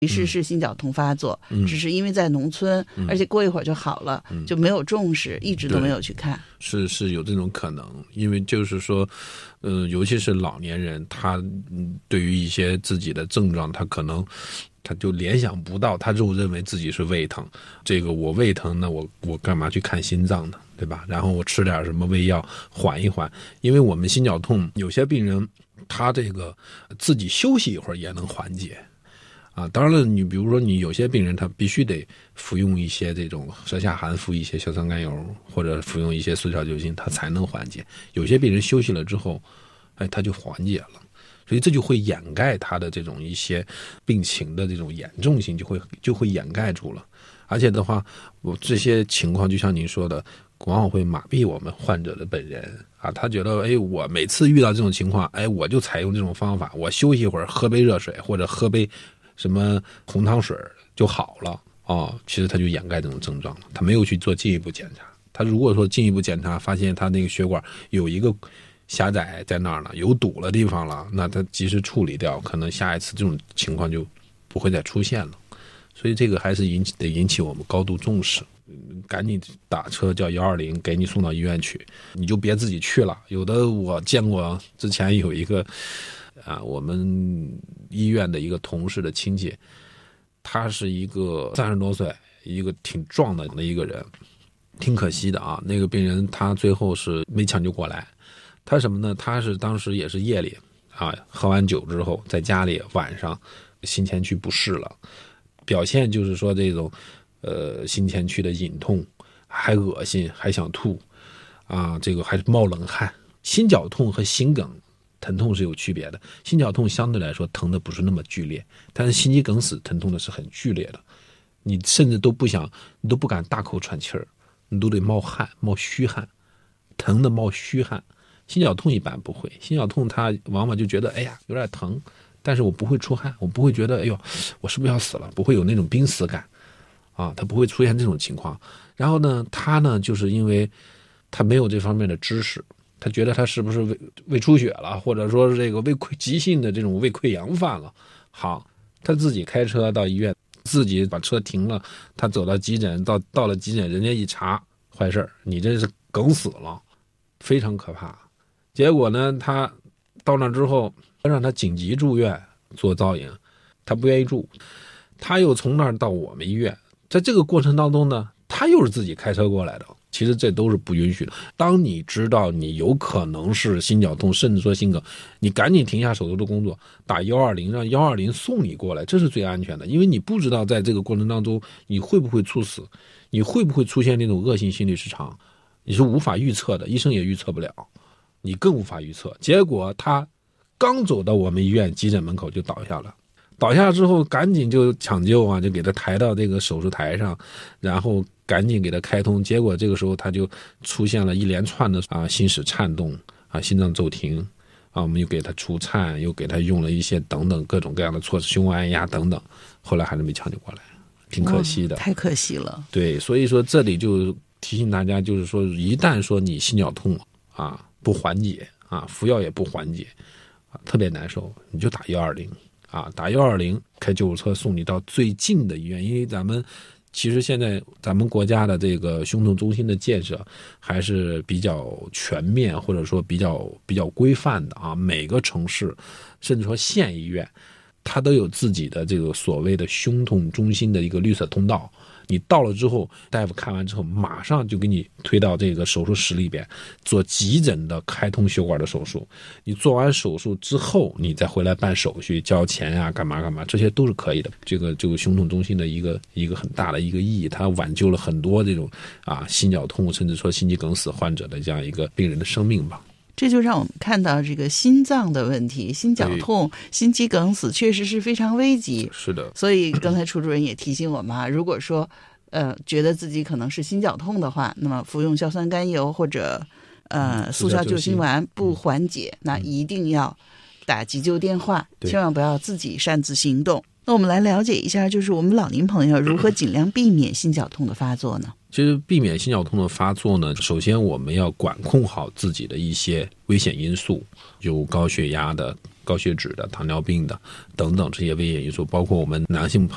于是是心绞痛发作，只是因为在农村，而且过一会儿就好了，就没有重视，一直都没有去看。 是有这种可能，因为就是说，尤其是老年人，他对于一些自己的症状，他可能他就联想不到，他就认为自己是胃疼。这个我胃疼呢，我干嘛去看心脏呢？对吧？然后我吃点什么胃药缓一缓，因为我们心绞痛有些病人他这个自己休息一会儿也能缓解啊。当然了，你比如说你有些病人他必须得服用一些这种舌下含服一些硝酸甘油或者服用一些速效救心，他才能缓解。有些病人休息了之后，他就缓解了。所以这就会掩盖他的这种一些病情的这种严重性，就会掩盖住了。而且的话，我这些情况就像您说的，往往会麻痹我们患者的本人啊。他觉得，我每次遇到这种情况，我就采用这种方法，我休息一会儿，喝杯热水或者喝杯什么红糖水就好了啊。其实他就掩盖这种症状了，他没有去做进一步检查。他如果说进一步检查发现他那个血管有一个狭窄在那儿了，有堵了地方了，那他及时处理掉，可能下一次这种情况就不会再出现了。所以这个还是得引起我们高度重视，赶紧打车叫120给你送到医院去，你就别自己去了。有的我见过，之前有一个我们医院的一个同事的亲戚，他是一个30多岁，一个挺壮的一个人，挺可惜的啊。那个病人他最后是没抢救过来。他什么呢？他是当时也是夜里喝完酒之后，在家里晚上心前区不适了，表现就是说这种心前区的隐痛，还恶心，还想吐这个还是冒冷汗。心绞痛和心梗疼痛是有区别的，心绞痛相对来说疼的不是那么剧烈，但是心肌梗死疼痛的是很剧烈的，你甚至都不敢大口喘气儿，你都得冒汗，冒虚汗，疼的冒虚汗。心绞痛一般不会，心绞痛他往往就觉得有点疼，但是我不会出汗，我不会觉得我是不是要死了，不会有那种濒死感他不会出现这种情况。然后呢，他呢就是因为他没有这方面的知识，他觉得他是不是胃出血了，或者说是这个急性的这种胃溃疡犯了。好，他自己开车到医院，自己把车停了，他走到急诊，到了急诊，人家一查，坏事，你这是梗死了，非常可怕。结果呢，他到那之后让他紧急住院做造影，他不愿意住，他又从那儿到我们医院，在这个过程当中呢，他又是自己开车过来的，其实这都是不允许的。当你知道你有可能是心绞痛，甚至说心梗，你赶紧停下手头的工作，打120，让120送你过来，这是最安全的。因为你不知道在这个过程当中你会不会猝死，你会不会出现那种恶性心律失常，你是无法预测的，医生也预测不了，你更无法预测。结果他刚走到我们医院急诊门口就倒下了，倒下之后赶紧就抢救就给他抬到这个手术台上，然后赶紧给他开通。结果这个时候他就出现了一连串的心室颤动心脏骤停我们又给他除颤，又给他用了一些等等各种各样的措施，胸外按压等等，后来还是没抢救过来，挺可惜的， 太可惜了。 对，所以说这里就提醒大家，就是说一旦说你心绞痛不缓解服药也不缓解特别难受，你就打120打120，开救护车送你到最近的医院。因为其实现在咱们国家的这个胸痛中心的建设还是比较全面，或者说比较规范的每个城市甚至说县医院它都有自己的这个所谓的胸痛中心的一个绿色通道，你到了之后，大夫看完之后马上就给你推到这个手术室里边做急诊的开通血管的手术。你做完手术之后，你再回来办手续交钱干嘛，这些都是可以的。这个胸痛中心的一个很大的一个意义，它挽救了很多这种心绞痛甚至说心肌梗死患者的这样一个病人的生命吧。 这就让我们看到这个心脏的问题，心绞痛、心肌梗死确实是非常危急。 是的， 所以刚才楚主任也提醒我们如果说觉得自己可能是心绞痛的话，那么服用硝酸甘油或者速效救心丸不缓解，那一定要打急救电话，千万不要自己擅自行动。那我们来了解一下，就是我们老年朋友如何尽量避免心绞痛的发作呢？ 其实避免心绞痛的发作呢，首先我们要管控好自己的一些危险因素，有高血压的、高血脂的、糖尿病的等等这些危险因素，包括我们男性